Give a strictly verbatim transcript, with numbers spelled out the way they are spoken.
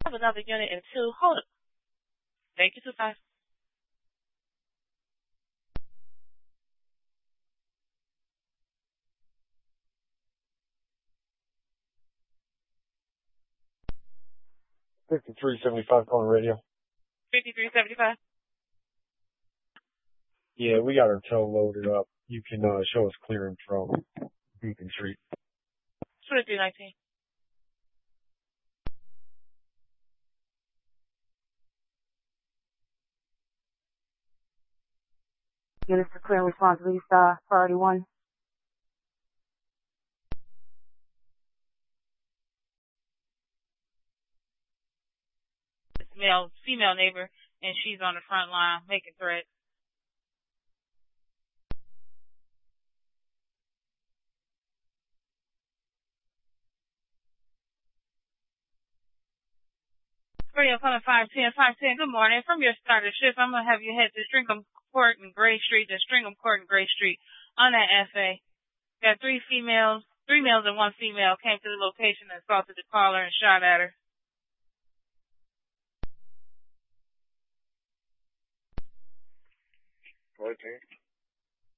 have another unit in two. Hold up. Thank you, Supervisor. fifty-three seventy-five calling radio. fifty-three seventy-five. Yeah, we got our tow loaded up. You can uh, show us clearing from Beacon Street. twenty-three nineteen. Units for clear and response, please, uh, priority one. It's male, female neighbor, and she's on the front line making threats. Radio calling five ten, five ten. Good morning. From your starter shift, I'm going to have you head to Stringham Court and Gray Street, to Stringham Court and Gray Street on that F A. Got three females, three males and one female came to the location and assaulted the caller and shot at her. fourteen.